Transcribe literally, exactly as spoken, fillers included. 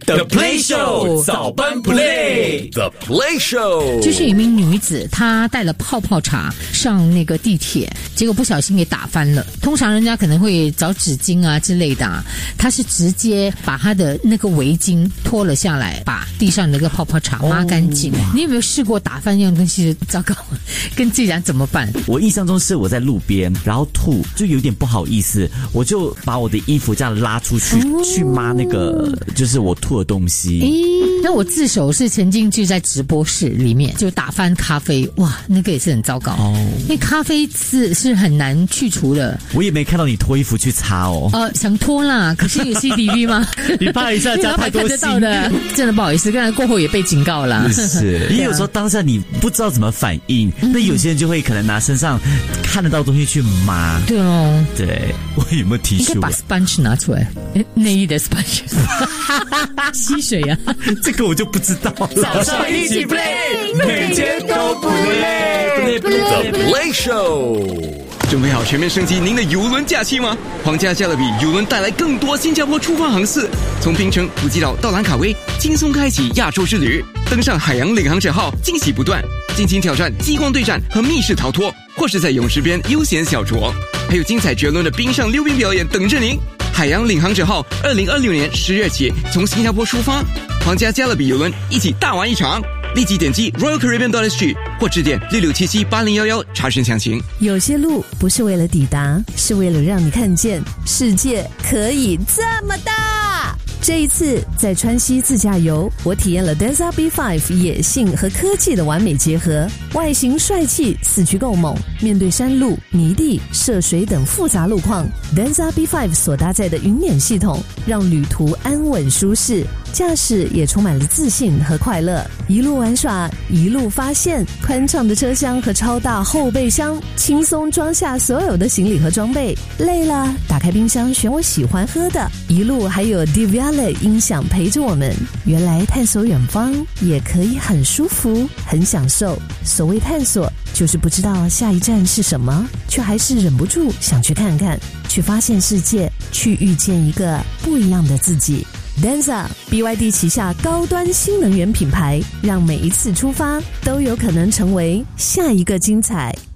The Play Show 早班 Play The Play Show 就是一名女子，她带了泡泡茶上那个地铁，结果不小心给打翻了。通常人家可能会找纸巾啊之类的啊，她是直接把她的那个围巾脱了下来，把地上那个泡泡茶抹干净。哦、你有没有试过打翻这样东西？糟糕，跟自己讲怎么办？ 我印象中是我在路边，然后吐，就有点不好意思，我就把我的衣服这样拉出去，哦、去抹那个就是我吐的东西。 诶，那我自首是曾经就在直播室里面就打翻咖啡，哇，那个也是很糟糕哦。因为咖啡是是很难去除的。 我也没看到你脱衣服去擦哦。 呃，想脱啦，可是有 C C T V 吗？ 你怕一下加太多心， 看得到的，真的不好意思，刚才过后也被警告了。 是，因为有时候当下你不知道怎么反应，那有些人就会可能拿身上看得到东西去抹。 对哦， 对，我有没有提示？ 应该把 sponge 拿出来，内衣的 sponge， 吸水啊， 这个我就不知道了。 早上一起 play， 每天都不累。The Play Show。 准备好全面升级您的邮轮假期吗？皇家加勒比邮轮带来更多新加坡出发航次，从槟城、普吉岛到兰卡威，轻松开启亚洲之旅。登上海洋领航者号，惊喜不断，尽情挑战激光对战和密室逃脱，或是在泳池边悠闲小酌，还有精彩绝伦的冰上溜冰表演等着您。海洋领航者号二零二六年十月起从新加坡出发，皇家加勒比邮轮一起大玩一场。立即点击 Royal Caribbean dot S G 或致电六六七七八零一一查询详情。 有些路不是为了抵达，是为了让你看见世界可以这么大。这一次在川西自驾游，我体验了 Denza B 五 野性和科技的完美结合，外形帅气，四驱够猛。面对山路、泥地、涉水等复杂路况， Denza B 五 所搭载的云辇系统让旅途安稳舒适，驾驶也充满了自信和快乐。一路玩耍，一路发现，宽敞的车厢和超大后备箱轻松装下所有的行李和装备。累了，打开冰箱选我喜欢喝的。一路还有 D V R音响陪着我们，原来探索远方也可以很舒服，很享受。所谓探索，就是不知道下一站是什么，却还是忍不住想去看看，去发现世界，去遇见一个不一样的自己。Denza B Y D 旗下高端新能源品牌，让每一次出发都有可能成为下一个精彩。